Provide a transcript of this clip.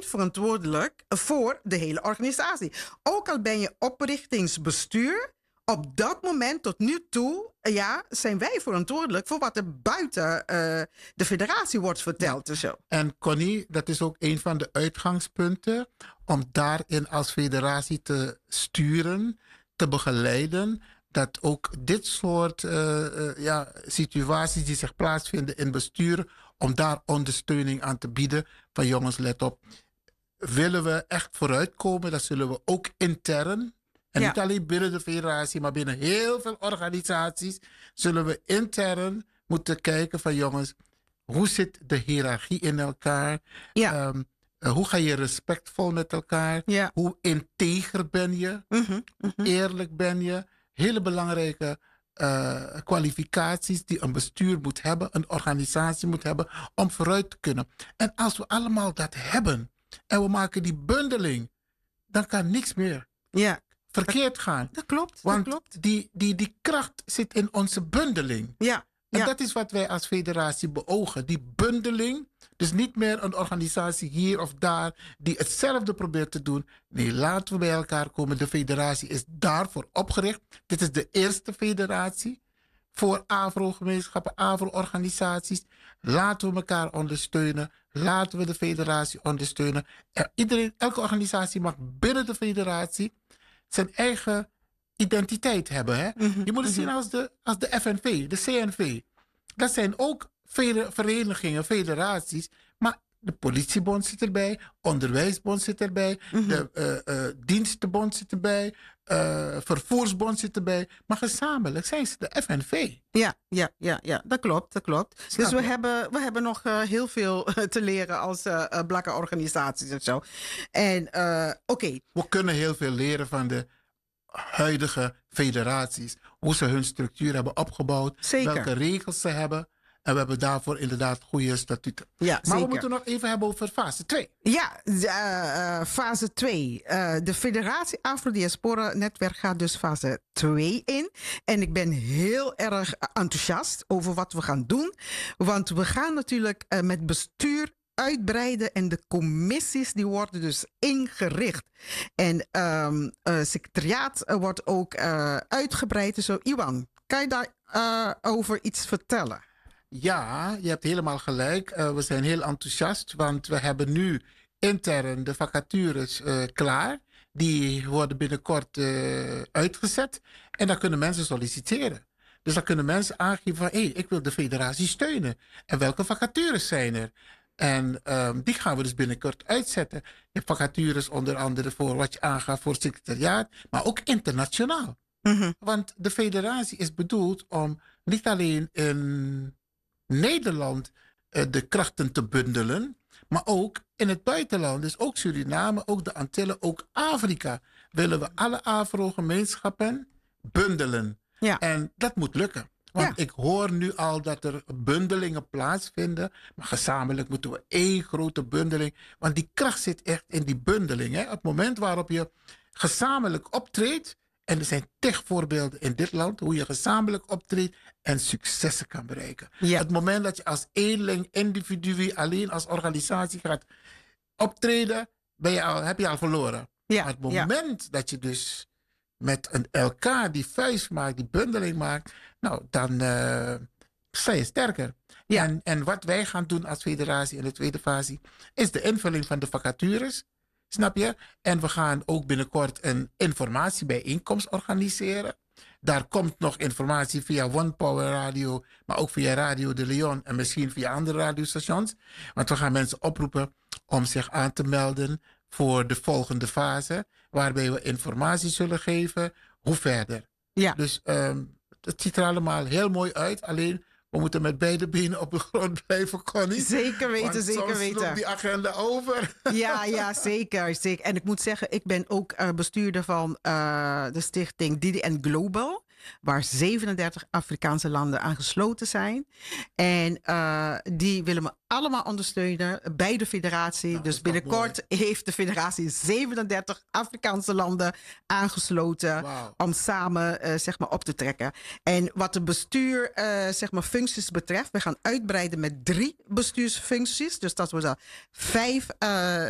eindverantwoordelijk voor de hele organisatie. Ook al ben je oprichtingsbestuur, op dat moment tot nu toe zijn wij verantwoordelijk voor wat er buiten de federatie wordt verteld. En zo. En Connie, dat is ook een van de uitgangspunten om daarin als federatie te sturen, te begeleiden, dat ook dit soort situaties die zich plaatsvinden in bestuur, om daar ondersteuning aan te bieden. Van jongens, let op. Willen we echt vooruitkomen, dan zullen we ook intern, en niet alleen binnen de federatie, maar binnen heel veel organisaties, zullen we intern moeten kijken van jongens, hoe zit de hiërarchie in elkaar? Ja. Hoe ga je respectvol met elkaar? Ja. Hoe integer ben je? Eerlijk ben je? Hele belangrijke kwalificaties die een bestuur moet hebben, een organisatie moet hebben om vooruit te kunnen. En als we allemaal dat hebben en we maken die bundeling, dan kan niks meer verkeerd gaan. Dat klopt. Want dat klopt. Die kracht zit in onze bundeling. Ja. En dat is wat wij als federatie beogen. Die bundeling. Dus niet meer een organisatie hier of daar die hetzelfde probeert te doen. Nee, laten we bij elkaar komen. De federatie is daarvoor opgericht. Dit is de eerste federatie voor AVRO-gemeenschappen, AVRO-organisaties. Laten we elkaar ondersteunen. Laten we de federatie ondersteunen. Elke organisatie mag binnen de federatie zijn eigen identiteit hebben. Hè? Je moet het zien als de FNV, de CNV. Dat zijn ook verenigingen, federaties. Maar de politiebond zit erbij, onderwijsbond zit erbij, de dienstenbond zit erbij, vervoersbond zit erbij. Maar gezamenlijk zijn ze de FNV. Ja, dat klopt. Dus we hebben nog heel veel te leren als blakke organisaties en zo. En oké. We kunnen heel veel leren van de huidige federaties. Hoe ze hun structuur hebben opgebouwd. Zeker. Welke regels ze hebben. En we hebben daarvoor inderdaad goede statuten. Ja, maar zeker. we moeten nog even hebben over fase 2. Ja, fase 2. De Federatie Afro-Diaspora Netwerk gaat dus fase 2 in. En ik ben heel erg enthousiast over wat we gaan doen. Want we gaan natuurlijk met bestuur uitbreiden en de commissies die worden dus ingericht. En secretariaat wordt ook uitgebreid. Dus Iwan, kan je daar over iets vertellen? Ja, je hebt helemaal gelijk. We zijn heel enthousiast, want we hebben nu intern de vacatures klaar. Die worden binnenkort uitgezet. En dan kunnen mensen solliciteren. Dus dan kunnen mensen aangeven van, ik wil de federatie steunen. En welke vacatures zijn er? En die gaan we dus binnenkort uitzetten. Je hebt vacatures onder andere voor wat je aangaat voor het secretariaat, maar ook internationaal. Want de federatie is bedoeld om niet alleen in Nederland de krachten te bundelen, maar ook in het buitenland. Dus ook Suriname, ook de Antillen, ook Afrika willen we alle Afro-gemeenschappen bundelen. Ja. En dat moet lukken. Want ik hoor nu al dat er bundelingen plaatsvinden. Maar gezamenlijk moeten we één grote bundeling. Want die kracht zit echt in die bundeling. Hè? Op het moment waarop je gezamenlijk optreedt. En er zijn tig voorbeelden in dit land. Hoe je gezamenlijk optreedt en successen kan bereiken. Ja. Het moment dat je als eenling, individu, alleen als organisatie gaat optreden. Heb je al verloren. Ja. Maar het moment dat je dus met elkaar die vuist maakt, die bundeling maakt, nou, dan sta je sterker. Ja. En wat wij gaan doen als federatie in de tweede fase is de invulling van de vacatures. Snap je? En we gaan ook binnenkort een informatiebijeenkomst organiseren. Daar komt nog informatie via One Power Radio, maar ook via Radio de Leon en misschien via andere radiostations. Want we gaan mensen oproepen om zich aan te melden voor de volgende fase, waarbij we informatie zullen geven hoe verder. Ja. Dus het ziet er allemaal heel mooi uit. Alleen, we moeten met beide benen op de grond blijven, Connie. Zeker weten, want zeker weten. Soms die agenda over. Ja, zeker. En ik moet zeggen, ik ben ook bestuurder van de stichting DDN Global, waar 37 Afrikaanse landen aangesloten zijn. En die willen me allemaal ondersteunen bij de federatie. Nou, dus binnenkort heeft de federatie 37 Afrikaanse landen aangesloten om samen zeg maar op te trekken. En wat de bestuur zeg maar functies betreft, we gaan uitbreiden met 3 bestuursfuncties. Dus dat we dan 5